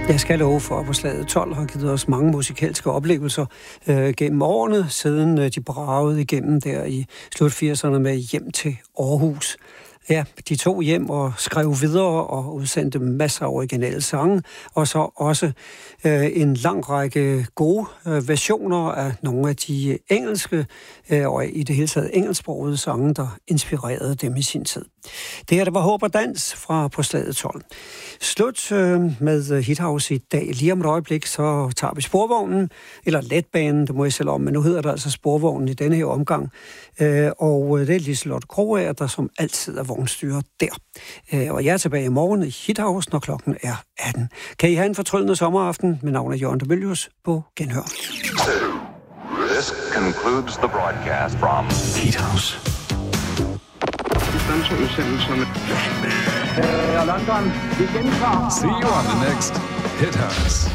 Jeg skal love for, at på Slaget 12 har givet os mange musikalske oplevelser gennem årene, siden de bragede igennem der i slut 80'erne med Hjem til Aarhus. Ja, de tog hjem og skrev videre og udsendte masser af originale sange, og så også en lang række gode versioner af nogle af de engelske og i det hele taget engelsksprogede sange, der inspirerede dem i sin tid. Det her, det var Håb og Dans fra På Slaget 12. Slut med Hithouse i dag. Lige om et øjeblik, så tager vi sporvognen, eller letbanen, det må jeg selv om, men nu hedder det altså sporvognen i denne her omgang. Og det er Liselotte Krogager, der som altid er vognstyrer der. Og jeg er tilbage i morgen i Hithouse, når klokken er 18. Kan I have en fortryllende sommeraften? Mit navn er Jørgen de Mylius. På genhør. This concludes the broadcast from Hithouse. London, vi gentager. See you on the next Hithouse.